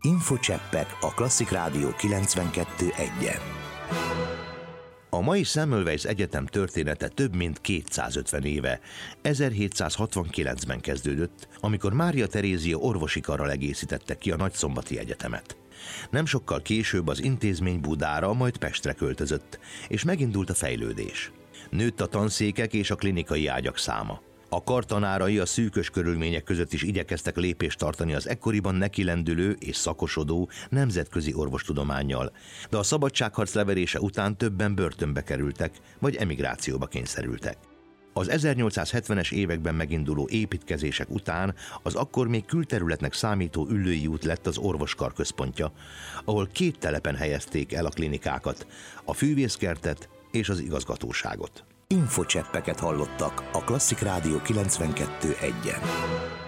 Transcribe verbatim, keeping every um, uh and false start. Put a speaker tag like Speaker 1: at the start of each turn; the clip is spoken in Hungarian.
Speaker 1: Infocseppek a Klasszik Rádió kilencvenkettő egyen. A mai Semmelweis Egyetem története több mint kétszázötven éve, ezerhétszázhatvankilencben kezdődött, amikor Mária Terézia orvosi karral egészítette ki a Nagyszombati Egyetemet. Nem sokkal később az intézmény Budára, majd Pestre költözött, és megindult a fejlődés. Nőtt a tanszékek és a klinikai ágyak száma. A kar tanárai a szűkös körülmények között is igyekeztek lépést tartani az ekkoriban nekilendülő és szakosodó nemzetközi orvostudománnyal, de a szabadságharc leverése után többen börtönbe kerültek, vagy emigrációba kényszerültek. Az ezernyolcszázhetvenes években meginduló építkezések után az akkor még külterületnek számító Üllői út lett az orvoskar központja, ahol két telepen helyezték el a klinikákat, a fűvészkertet és az igazgatóságot. Infocseppeket hallottak a Klasszik Rádió kilencvenkettő egyen.